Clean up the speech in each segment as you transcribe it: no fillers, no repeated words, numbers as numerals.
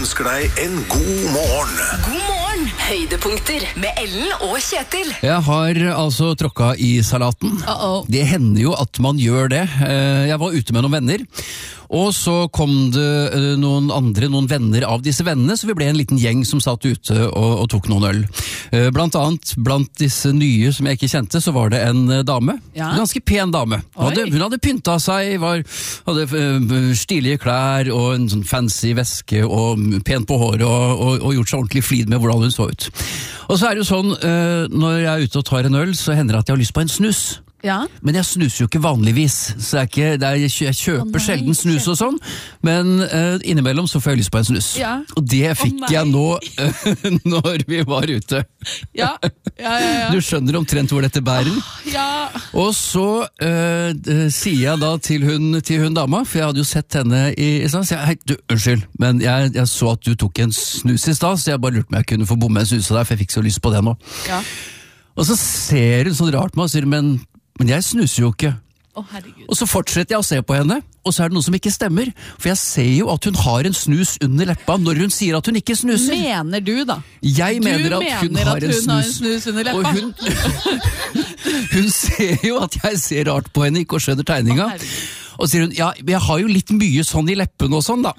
ønsker deg en god morgen. God morgen, høydepunkter med Ellen og Kjetil. Jeg har altså tråkka i salaten. Det hender jo at man gjør det. Jeg var ute med noen venner, og så kom det noen venner av disse vennene, så vi ble en liten gjeng som satt ute og tok noen øl. Blant annet, blant disse nye som jeg ikke kjente, så var det en dame. En ganske pen dame. Hun hadde pynta seg, hadde stilige klær og en sånn fancy veske og pent på håret og gjort seg ordentlig flid med hvordan hun så ut. Og så er det jo sånn, når jeg er ute og tar en øl, så hender det at jeg har lyst på en snus. Ja. Men jeg snuser jo ikke vanligvis, så jeg kjøper sjelden snus og sånn, men innimellom så får jeg lyst på en snus. Ja. Og det fikk jeg nå når vi var ute. Ja. Du skjønner omtrent hvor dette bærer. Ja. Og så sier jeg da til hun dama, for jeg hadde jo sett henne i stad, så hei, du, unnskyld, men jeg så at du tok en snus i stad, så jeg bare lurte meg jeg kunne få bomme en snus av deg, for jeg fikk så lyst på det nå. Ja. Og så ser hun sånn rart på meg og sier, men jeg snuser jo ikke. Herregud. Og så fortsetter jeg å se på henne, og så er det noe som ikke stemmer. For jeg ser jo at hun har en snus under leppa når hun sier at hun ikke snuser. Mener du da? Jeg mener at hun har en snus under leppa. Og hun ser jo at jeg ser rart på henne, ikke skjønner tegninga. Og sier hun, ja, jeg har jo litt mye sånn i leppen og sånn da.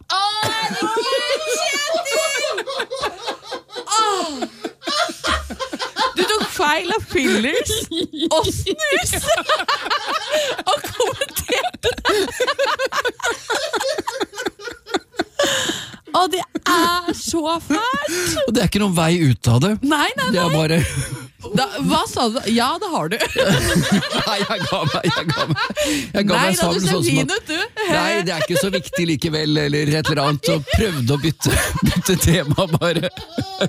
Feil av fillers og snus og kommenterte det. Og det er så fælt. Og det er ikke noen vei ut av det. Nei. Det er bare... Hva sa du? Ja, det har du. Nei, jeg ga meg. Nei, da du ser fin ut, du. Nei, det er ikke så viktig likevel, eller et eller annet, og prøvde å bytte tema bare.